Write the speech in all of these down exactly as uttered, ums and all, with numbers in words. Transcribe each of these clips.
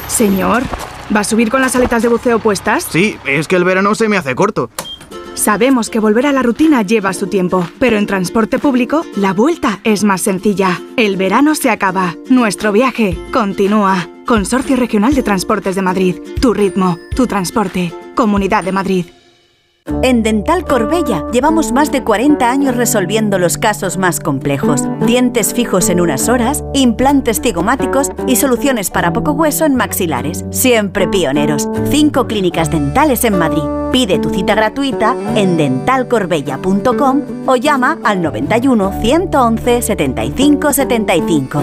Señor, ¿va a subir con las aletas de buceo puestas? Sí, es que el verano se me hace corto. Sabemos que volver a la rutina lleva su tiempo, pero en transporte público la vuelta es más sencilla. El verano se acaba, nuestro viaje continúa. Consorcio Regional de Transportes de Madrid. Tu ritmo, tu transporte. Comunidad de Madrid. En Dental Corbella llevamos más de cuarenta años resolviendo los casos más complejos. Dientes fijos en unas horas, implantes cigomáticos y soluciones para poco hueso en maxilares. Siempre pioneros. Cinco clínicas dentales en Madrid. Pide tu cita gratuita en dental corbella punto com o llama al noventa y uno, ciento once, setenta y cinco setenta y cinco.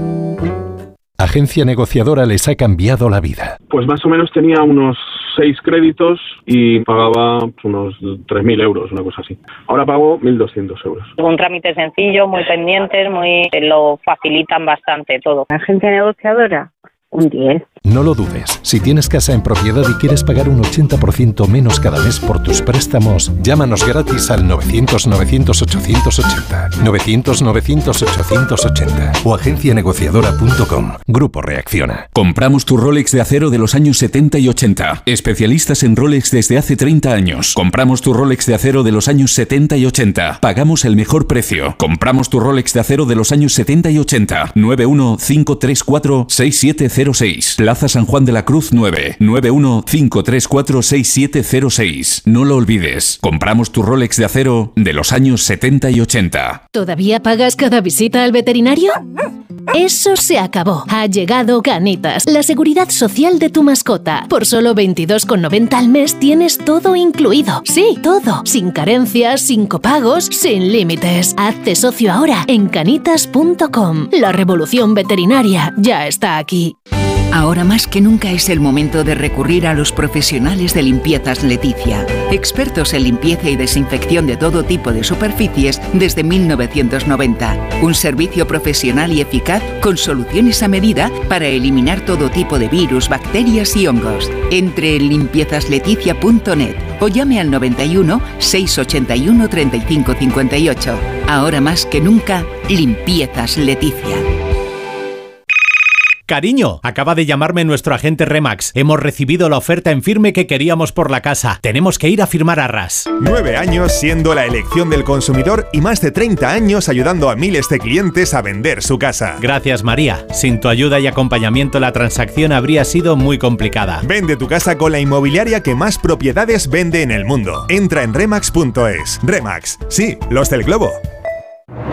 Agencia Negociadora les ha cambiado la vida. Pues más o menos tenía unos seis créditos y pagaba unos tres mil euros, una cosa así. Ahora pago mil doscientos euros. Un trámite sencillo, muy pendientes, muy lo facilitan bastante todo. Agencia Negociadora, un diez. No lo dudes. Si tienes casa en propiedad y quieres pagar un ochenta por ciento menos cada mes por tus préstamos, llámanos gratis al novecientos, novecientos, ochocientos ochenta. novecientos, novecientos, ochocientos ochenta o agencia negociadora punto com. Grupo Reacciona. Compramos tu Rolex de acero de los años setenta y ochenta. Especialistas en Rolex desde hace treinta años. Compramos tu Rolex de acero de los años setenta y ochenta. Pagamos el mejor precio. Compramos tu Rolex de acero de los años setenta y ochenta. nueve uno cinco tres cuatro seis siete cero seis. Plaza San Juan de la Cruz nueve. nueve uno cinco tres cuatro seis siete cero seis. No lo olvides. Compramos tu Rolex de acero de los años setenta y ochenta. ¿Todavía pagas cada visita al veterinario? Eso se acabó. Ha llegado Canitas, la seguridad social de tu mascota. Por solo veintidós con noventa al mes tienes todo incluido. Sí, todo. Sin carencias, sin copagos, sin límites. Hazte socio ahora en canitas punto com. La revolución veterinaria ya está aquí. Ahora más que nunca es el momento de recurrir a los profesionales de Limpiezas Leticia. Expertos en limpieza y desinfección de todo tipo de superficies desde mil novecientos noventa. Un servicio profesional y eficaz con soluciones a medida para eliminar todo tipo de virus, bacterias y hongos. Entre en limpiezas leticia punto net o llame al noventa y uno, seiscientos ochenta y uno, treinta y cinco cincuenta y ocho. Ahora más que nunca, Limpiezas Leticia. Cariño, acaba de llamarme nuestro agente Remax. Hemos recibido la oferta en firme que queríamos por la casa. Tenemos que ir a firmar arras. Nueve años siendo la elección del consumidor y más de treinta años ayudando a miles de clientes a vender su casa. Gracias, María. Sin tu ayuda y acompañamiento la transacción habría sido muy complicada. Vende tu casa con la inmobiliaria que más propiedades vende en el mundo. Entra en remax punto es. Remax, sí, los del globo.